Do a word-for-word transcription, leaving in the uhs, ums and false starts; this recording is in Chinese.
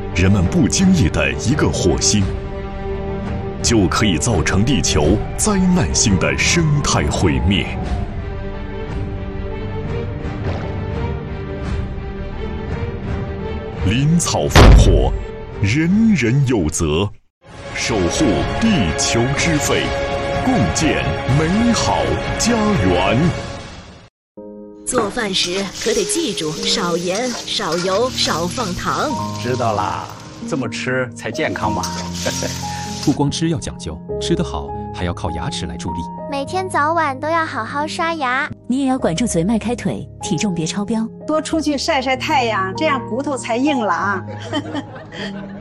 人们不经意的一个火星，就可以造成地球灾难性的生态毁灭。林草烽火，人人有责。守护地球之肺，共建美好家园。 做饭时可得记住少盐、少油、少放糖。 知道啦，这么吃才健康嘛。 不光吃要讲究，吃得好还要靠牙齿来助力。 每天早晚都要好好刷牙。 你也要管住嘴，迈开腿，体重别超标。 多出去晒晒太阳，这样骨头才硬朗。